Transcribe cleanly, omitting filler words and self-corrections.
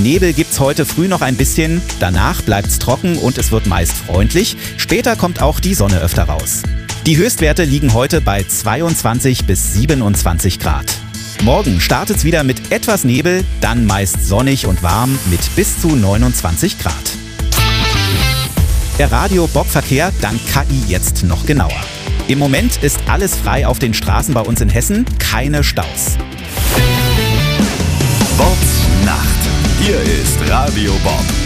Nebel gibt's heute früh noch ein bisschen, danach bleibt's trocken und es wird meist freundlich. Später kommt auch die Sonne öfter raus. Die Höchstwerte liegen heute bei 22 bis 27 Grad. Morgen startet's wieder mit etwas Nebel, dann meist sonnig und warm mit bis zu 29 Grad. Der Radio-Bob-Verkehr dank KI jetzt noch genauer. Im Moment ist alles frei auf den Straßen bei uns in Hessen, keine Staus. Bobs Nacht. Hier ist Radio Bob.